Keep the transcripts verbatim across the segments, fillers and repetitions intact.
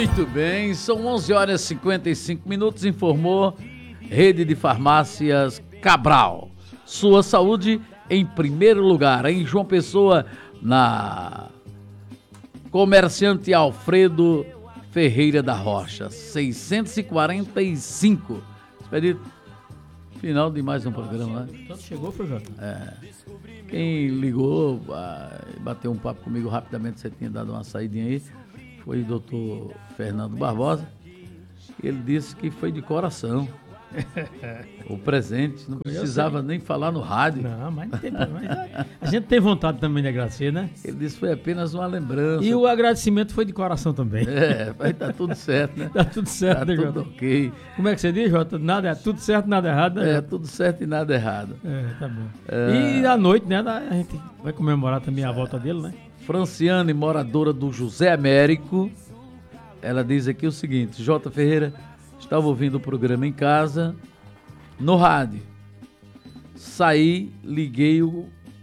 Muito bem, são onze horas e cinquenta e cinco minutos, informou Rede de Farmácias Cabral. Sua saúde em primeiro lugar, em João Pessoa, na Comerciante Alfredo Ferreira da Rocha, seiscentos e quarenta e cinco. Expedito, final de mais um programa, né? Então chegou, foi, Jota? É. Quem ligou, bateu um papo comigo rapidamente, você tinha dado uma saidinha aí, foi o doutor Fernando Barbosa. Ele disse que foi de coração. O presente, não precisava nem falar no rádio. Não, mas não tem problema. A gente tem vontade também de agradecer, né? Ele disse que foi apenas uma lembrança. E o agradecimento foi de coração também. É, vai dar tudo certo, né? Tá tudo certo, tá né, tudo Jota? ok. Como é que você diz, Jota? Nada, tudo certo, nada errado, né? É, tudo certo e nada errado. É, tá bom. É... E à noite, né? A gente vai comemorar também a volta dele, né? Franciane, moradora do José Américo, ela diz aqui o seguinte: J. Ferreira, estava ouvindo o programa em casa, no rádio. Saí, liguei o,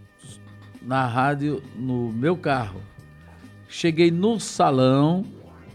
na rádio no meu carro. Cheguei no salão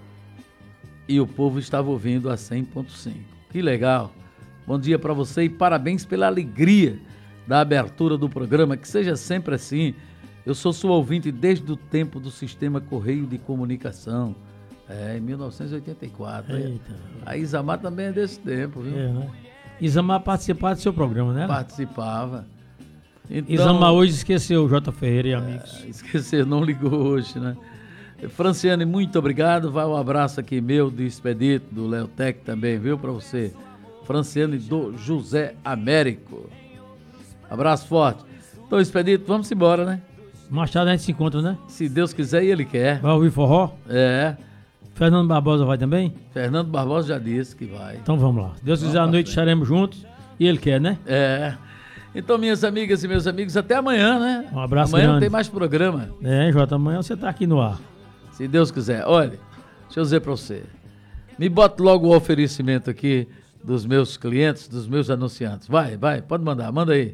e o povo estava ouvindo a cem ponto cinco. Que legal. Bom dia para você e parabéns pela alegria da abertura do programa. Que seja sempre assim. Eu sou sua ouvinte desde o tempo do Sistema Correio de Comunicação. É, em mil novecentos e oitenta e quatro. Eita. A Isamar também é desse tempo, viu? É, né? Isamar participava do seu programa, né? Participava. Então, Isamar hoje esqueceu o J. Ferreira e amigos. É, esqueceu, não ligou hoje, né? Franciane, muito obrigado. Vai um abraço aqui meu, do Expedito, do Leotec também, viu? Pra você. Franciane do José Américo. Abraço forte. Então, Expedito, vamos embora, né? Mais tarde a gente se encontra, né? Se Deus quiser e Ele quer. Vai ouvir forró? É. Fernando Barbosa vai também? Fernando Barbosa já disse que vai. Então vamos lá. Se Deus quiser, à noite estaremos juntos. E Ele quer, né? É. Então, minhas amigas e meus amigos, até amanhã, né? Um abraço Amanhã grande. tem mais programa. É, Jota, amanhã você tá aqui no ar. Se Deus quiser. Olha, deixa eu dizer pra você. Me bota logo o oferecimento aqui dos meus clientes, dos meus anunciantes. Vai, vai, pode mandar, manda aí.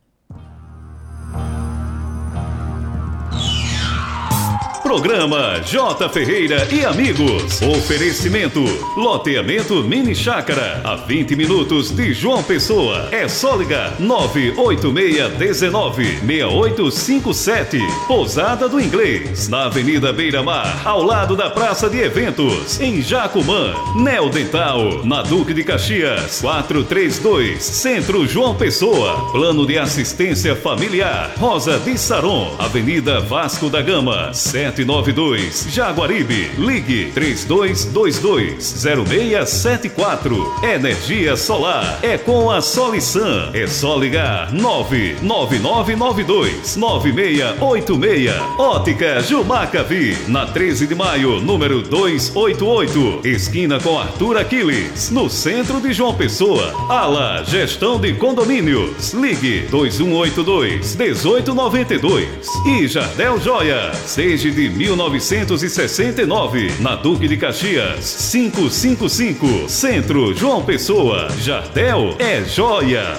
Programa J. Ferreira e Amigos. Oferecimento: loteamento Mini Chácara, a vinte minutos de João Pessoa. É só ligar nove oito seis um nove, seis oito cinco sete. Pousada do Inglês, na Avenida Beira-Mar, ao lado da Praça de Eventos, em Jacumã. Neo Dental, na Duque de Caxias, quatrocentos e trinta e dois, Centro João Pessoa. Plano de assistência familiar, Rosa de Saron, Avenida Vasco da Gama, sete nove dois, Jaguaribe. Ligue três dois dois dois, zero seis sete quatro. Energia solar é com a Solisan. É só ligar nove nove nove nove dois, nove seis oito seis. Ótica Jumacavi, na treze de maio, número duzentos e oitenta e oito, esquina com Arthur Aquiles, no centro de João Pessoa. Ala Gestão de Condomínios. Ligue dois um oito dois, um oito nove dois. E Jardel Joias, desde de mil novecentos e sessenta e nove, na Duque de Caxias, quinhentos e cinquenta e cinco, Centro João Pessoa. Jardel é joia.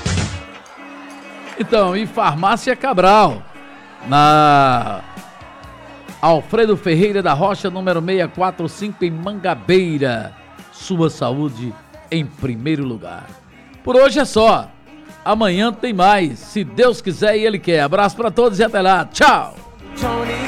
Então, e Farmácia Cabral, na Alfredo Ferreira da Rocha, número seiscentos e quarenta e cinco, em Mangabeira. Sua saúde em primeiro lugar. Por hoje é só. Amanhã tem mais, se Deus quiser e Ele quer. Abraço para todos e até lá. Tchau.